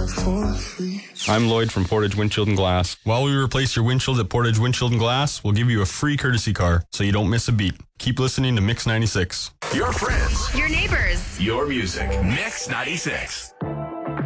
I'm Lloyd from Portage Windshield and Glass. While we replace your windshield at Portage Windshield and Glass, we'll give you a free courtesy car so you don't miss a beat. Keep listening to Mix 96. Your friends. Your neighbors. Your music. Mix 96.